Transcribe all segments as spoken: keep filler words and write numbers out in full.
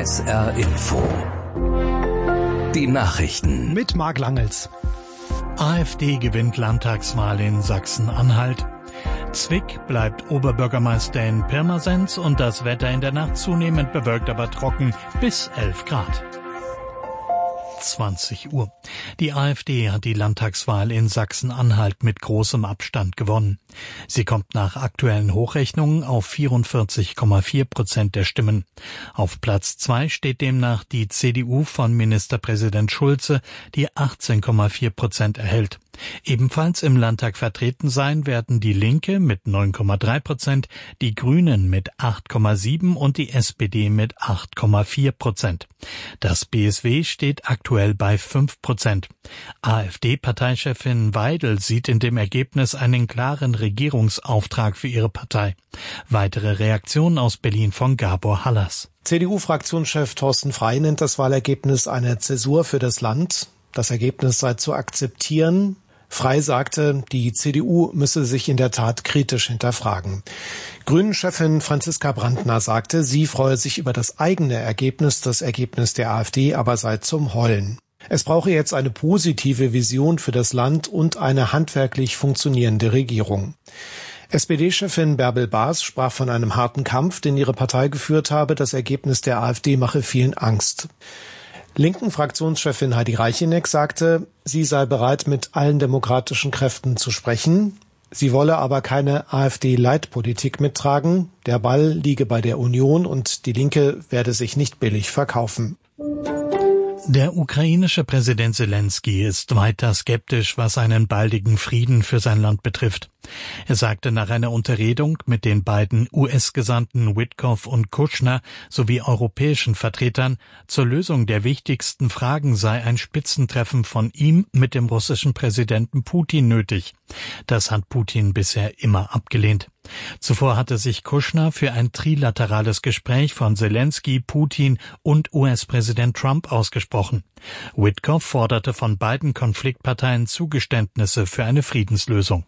S R Info. Die Nachrichten. Mit Marc Langels. AfD gewinnt Landtagswahl in Sachsen-Anhalt. Zwick bleibt Oberbürgermeister in Pirmasens und das Wetter in der Nacht zunehmend bewölkt, aber trocken bis elf Grad. zwanzig Uhr. Die AfD hat die Landtagswahl in Sachsen-Anhalt mit großem Abstand gewonnen. Sie kommt nach aktuellen Hochrechnungen auf vierundvierzig Komma vier Prozent der Stimmen. Auf Platz zwei steht demnach die C D U von Ministerpräsident Schulze, die achtzehn Komma vier Prozent erhält. Ebenfalls im Landtag vertreten sein werden die Linke mit neun Komma drei Prozent, die Grünen mit acht Komma sieben und die S P D mit acht Komma vier Prozent. Das B S W steht aktuell bei fünf Prozent. AfD-Parteichefin Weidel sieht in dem Ergebnis einen klaren Regierungsauftrag für ihre Partei. Weitere Reaktionen aus Berlin von Gabor Hallas. C D U-Fraktionschef Thorsten Frey nennt das Wahlergebnis eine Zäsur für das Land. Das Ergebnis sei zu akzeptieren. Frey sagte, die C D U müsse sich in der Tat kritisch hinterfragen. Grünen-Chefin Franziska Brandner sagte, sie freue sich über das eigene Ergebnis, das Ergebnis der AfD aber sei zum Heulen. Es brauche jetzt eine positive Vision für das Land und eine handwerklich funktionierende Regierung. S P D-Chefin Bärbel Baas sprach von einem harten Kampf, den ihre Partei geführt habe. Das Ergebnis der AfD mache vielen Angst. Linken Fraktionschefin Heidi Reicheneck sagte, sie sei bereit, mit allen demokratischen Kräften zu sprechen. Sie wolle aber keine AfD-Leitpolitik mittragen. Der Ball liege bei der Union und die Linke werde sich nicht billig verkaufen. Der ukrainische Präsident Zelensky ist weiter skeptisch, was einen baldigen Frieden für sein Land betrifft. Er sagte nach einer Unterredung mit den beiden U S-Gesandten Witkoff und Kushner sowie europäischen Vertretern, zur Lösung der wichtigsten Fragen sei ein Spitzentreffen von ihm mit dem russischen Präsidenten Putin nötig. Das hat Putin bisher immer abgelehnt. Zuvor hatte sich Kushner für ein trilaterales Gespräch von Zelensky, Putin und U S-Präsident Trump ausgesprochen. Witkoff forderte von beiden Konfliktparteien Zugeständnisse für eine Friedenslösung.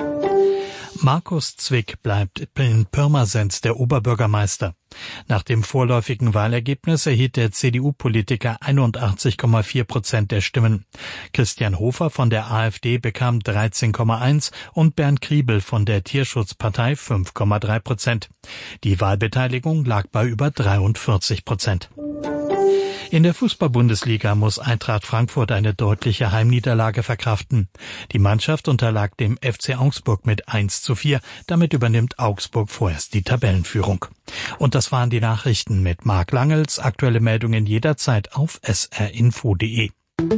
Markus Zwick bleibt in Pirmasens der Oberbürgermeister. Nach dem vorläufigen Wahlergebnis erhielt der C D U-Politiker einundachtzig Komma vier Prozent der Stimmen. Christian Hofer von der AfD bekam dreizehn Komma eins und Bernd Kriebel von der Tierschutzpartei fünf Komma drei Prozent. Die Wahlbeteiligung lag bei über dreiundvierzig Prozent. In der Fußball-Bundesliga muss Eintracht Frankfurt eine deutliche Heimniederlage verkraften. Die Mannschaft unterlag dem F C Augsburg mit eins zu vier. Damit übernimmt Augsburg vorerst die Tabellenführung. Und das waren die Nachrichten mit Marc Langels. Aktuelle Meldungen jederzeit auf s r info punkt d e.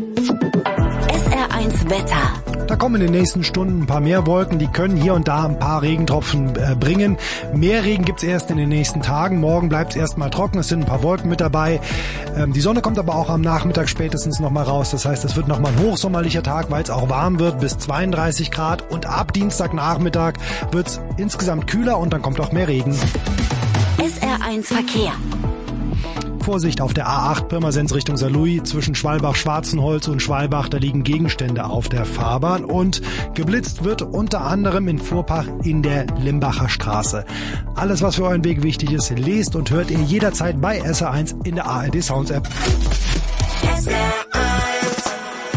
S R eins Wetter. Da kommen in den nächsten Stunden ein paar mehr Wolken, die können hier und da ein paar Regentropfen äh, bringen. Mehr Regen gibt's erst in den nächsten Tagen. Morgen bleibt's erstmal trocken, es sind ein paar Wolken mit dabei. Ähm, die Sonne kommt aber auch am Nachmittag spätestens nochmal raus. Das heißt, es wird nochmal ein hochsommerlicher Tag, weil es auch warm wird, bis zweiunddreißig Grad. Und ab Dienstagnachmittag wird's insgesamt kühler und dann kommt auch mehr Regen. S R eins Verkehr. Vorsicht auf der A acht Pirmasens Richtung Saarlouis zwischen Schwalbach-Schwarzenholz und Schwalbach, da liegen Gegenstände auf der Fahrbahn und geblitzt wird unter anderem in Vorpach in der Limbacher Straße. Alles, was für euren Weg wichtig ist, lest und hört ihr jederzeit bei S R eins in der A R D Sounds App. S R eins.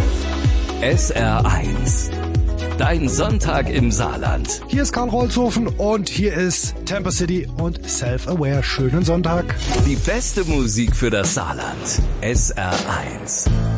S R eins. Dein Sonntag im Saarland. Hier ist Karl Rolzhofen und hier ist Tampa City und Self-Aware. Schönen Sonntag. Die beste Musik für das Saarland. S R eins.